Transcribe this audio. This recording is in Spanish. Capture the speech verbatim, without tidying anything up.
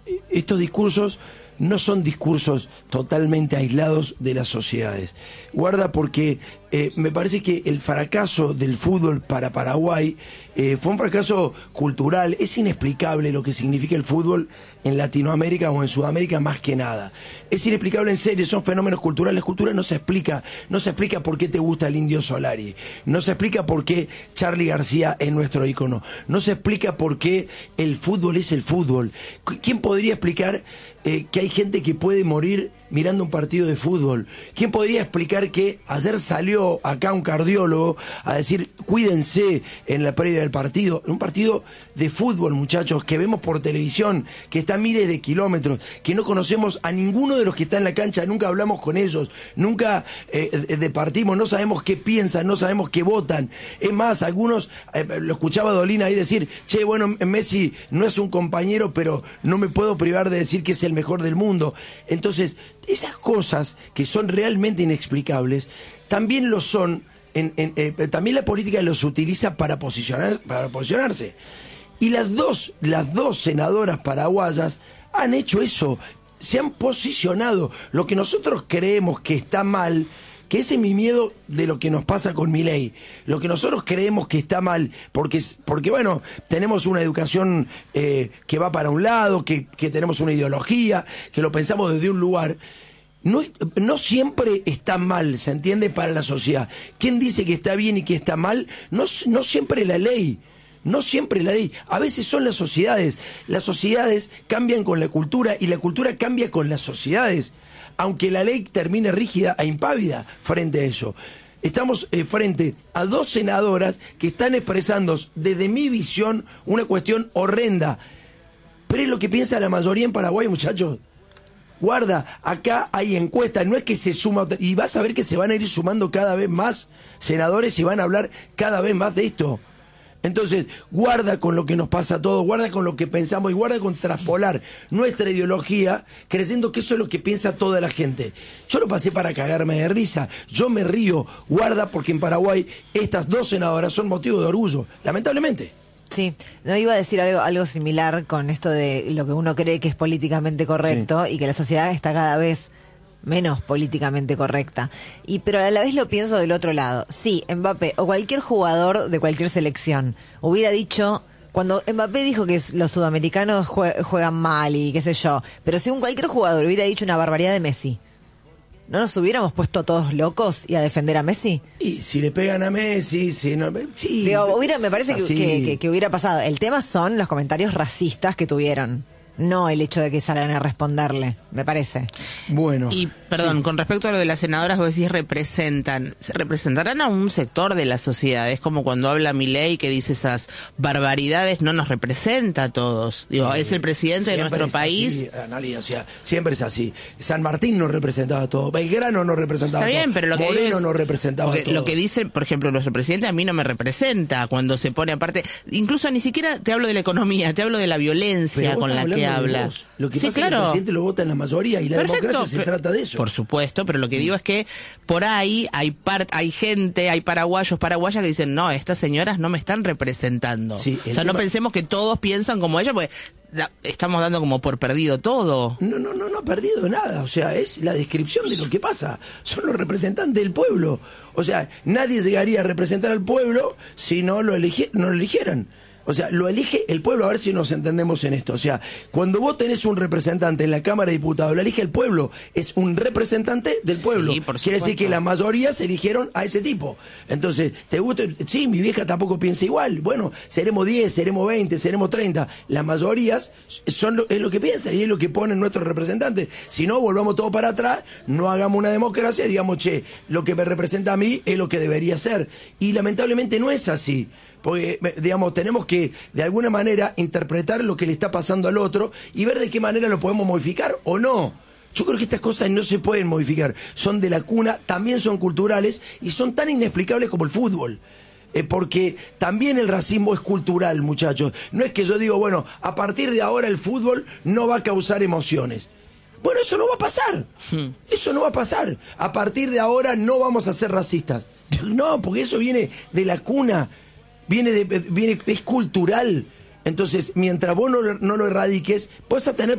estos discursos no son discursos totalmente aislados de las sociedades. Guarda, porque eh, me parece que el fracaso del fútbol para Paraguay eh, fue un fracaso cultural. Es inexplicable lo que significa el fútbol en Latinoamérica o en Sudamérica más que nada. Es inexplicable en serio, son fenómenos culturales. Cultura no se explica, no se explica por qué te gusta el Indio Solari, no se explica por qué Charly García es nuestro ícono, no se explica por qué el fútbol es el fútbol. ¿Quién podría explicar eh, que hay gente que puede morir mirando un partido de fútbol? ¿Quién podría explicar que ayer salió acá un cardiólogo a decir cuídense en la previa del partido? Un partido de fútbol, muchachos, que vemos por televisión, que está a miles de kilómetros, que no conocemos a ninguno de los que está en la cancha, nunca hablamos con ellos, nunca eh, departimos, no sabemos qué piensan, no sabemos qué votan. Es más, algunos, eh, lo escuchaba Dolina ahí decir, che, bueno, Messi no es un compañero, pero no me puedo privar de decir que es el mejor del mundo. Entonces, esas cosas que son realmente inexplicables, también lo son, en, en, eh, también la política los utiliza para posicionar, para posicionarse. Y las dos, las dos senadoras paraguayas han hecho eso, se han posicionado. Lo que nosotros creemos que está mal, que ese es mi miedo de lo que nos pasa con Milei, lo que nosotros creemos que está mal, porque, porque bueno, tenemos una educación eh, que va para un lado, que, que tenemos una ideología, que lo pensamos desde un lugar, no, no siempre está mal, ¿se entiende? Para la sociedad. ¿Quién dice que está bien y que está mal? No, no siempre la ley. No siempre la ley, a veces son las sociedades. Las sociedades cambian con la cultura y la cultura cambia con las sociedades, aunque la ley termine rígida e impávida frente a eso. Estamos eh, frente a dos senadoras que están expresando desde mi visión una cuestión horrenda, pero es lo que piensa la mayoría en Paraguay, muchachos. Guarda, acá hay encuestas, no es que se suma, y vas a ver que se van a ir sumando cada vez más senadores y van a hablar cada vez más de esto. Entonces, guarda con lo que nos pasa a todos, guarda con lo que pensamos y guarda con traspolar nuestra ideología, creyendo que eso es lo que piensa toda la gente. Yo lo pasé para cagarme de risa, yo me río, guarda, porque en Paraguay estas dos senadoras son motivo de orgullo, lamentablemente. Sí, no iba a decir algo, algo similar con esto de lo que uno cree que es políticamente correcto, sí, y que la sociedad está cada vez menos políticamente correcta. Y pero a la vez lo pienso del otro lado. Sí, Mbappé o cualquier jugador de cualquier selección hubiera dicho, cuando Mbappé dijo que los sudamericanos jue, juegan mal y qué sé yo, pero si un cualquier jugador hubiera dicho una barbaridad de Messi, ¿no nos hubiéramos puesto todos locos y a defender a Messi? Y si le pegan a Messi, si no, sí. Digo, hubiera, me parece que, que, que, que hubiera pasado. El tema son los comentarios racistas que tuvieron. No el hecho de que salgan a responderle, me parece. Bueno. Y, perdón, sí, con respecto a lo de las senadoras, vos decís representan. ¿Representarán a un sector de la sociedad? Es como cuando habla Milei que dice esas barbaridades, no nos representa a todos. Digo, sí, es el presidente de nuestro país. Así, Analia, o sea, siempre es así. San Martín nos representaba a todos, Belgrano nos representaba a todos. Está bien, pero lo que Moreno es, nos representaba a todos. Lo que dice, por ejemplo, nuestro presidente a mí no me representa cuando se pone aparte. Incluso ni siquiera te hablo de la economía, te hablo de la violencia con la que habla. Lo que sí, pasa claro, es que el presidente lo vota en la mayoría y la perfecto, democracia se trata de eso. Por supuesto, pero lo que digo es que por ahí hay part, hay gente, hay paraguayos, paraguayas que dicen, no, estas señoras no me están representando. Sí, o sea, tema... no pensemos que todos piensan como ella, porque la, estamos dando como por perdido todo. No, no, no, no ha perdido nada. O sea, es la descripción de lo que pasa. Son los representantes del pueblo. O sea, nadie llegaría a representar al pueblo si no lo, eligi- no lo eligieran. O sea, lo elige el pueblo, a ver si nos entendemos en esto. O sea, cuando vos tenés un representante en la Cámara de Diputados, lo elige el pueblo, es un representante del pueblo. Sí, por Quiere decir que la mayoría se eligieron a ese tipo. Entonces, ¿te gusta? Sí, mi vieja tampoco piensa igual. Bueno, seremos diez, seremos veinte, seremos treinta. Las mayorías son lo, es lo que piensa y es lo que ponen nuestros representantes. Si no, volvamos todo para atrás, no hagamos una democracia y digamos, che, lo que me representa a mí es lo que debería ser. Y lamentablemente no es así. Porque, digamos, tenemos que, de alguna manera, interpretar lo que le está pasando al otro y ver de qué manera lo podemos modificar o no. Yo creo que estas cosas no se pueden modificar. Son de la cuna, también son culturales y son tan inexplicables como el fútbol. Eh, porque también el racismo es cultural, muchachos. No es que yo digo, bueno, a partir de ahora el fútbol no va a causar emociones. Bueno, eso no va a pasar. Hmm. Eso no va a pasar. A partir de ahora no vamos a ser racistas. No, porque eso viene de la cuna. Viene, de, viene es cultural. Entonces, mientras vos no, no lo erradiques, vas a tener